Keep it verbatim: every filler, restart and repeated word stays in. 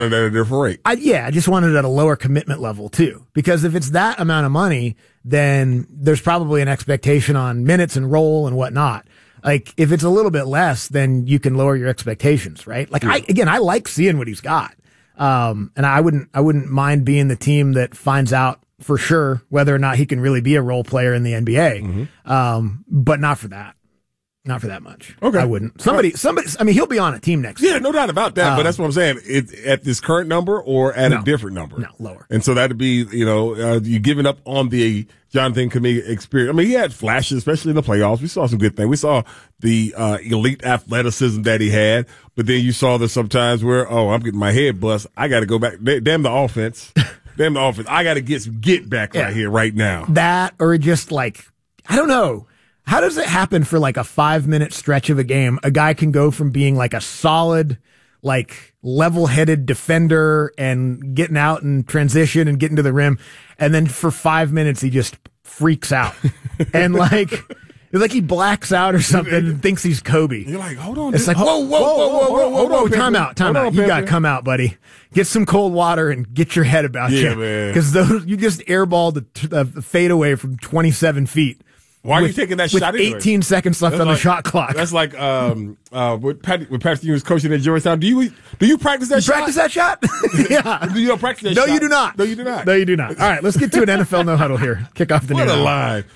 And at a different rate. I, yeah, I just want it at a lower commitment level too. Because if it's that amount of money, then there's probably an expectation on minutes and role and whatnot. Like if it's a little bit less, then you can lower your expectations, right? Like yeah. I again, I like seeing what he's got, um, and I wouldn't, I wouldn't mind being the team that finds out for sure whether or not he can really be a role player in the N B A, mm-hmm. um, but not for that. Not for that much. Okay. I wouldn't. Somebody, somebody, I mean, he'll be on a team next Yeah, year. no doubt about that. Um, but that's what I'm saying. It, at this current number or at no, a different number? No, lower. And so that'd be, you know, uh, you giving up on the Jonathan Kuminga experience. I mean, he had flashes, especially in the playoffs. We saw some good things. We saw the uh, elite athleticism that he had. But then you saw this sometimes where, oh, I'm getting my head bust. I got to go back. Damn the offense. Damn the offense. I got to get some get back yeah. right here, right now. That or just like, I don't know. How does it happen for like a five minute stretch of a game? A guy can go from being like a solid, like level headed defender and getting out and transition and getting to the rim. And then for five minutes, he just freaks out and like, it's like he blacks out or something and thinks he's Kobe. You're like, hold on. It's like, whoa, whoa, whoa, whoa, whoa, whoa, whoa, whoa, time out, time out. You got to come out, buddy. Get some cold water and get your head about yeah, you. Man. Because those, you just airballed the, the fadeaway from twenty-seven feet. Why are with, you taking that with shot anyway? eighteen seconds left that's on like, the shot clock. That's like um uh with Pat with Patrick Ewing was coaching at Georgetown. Do you do you practice that you shot? Practice that shot? Yeah. Do you don't practice that no, shot? No, you do not. No, you do not. No, you do not. All right, let's get to an N F L no huddle here. Kick off the what new a hour. line.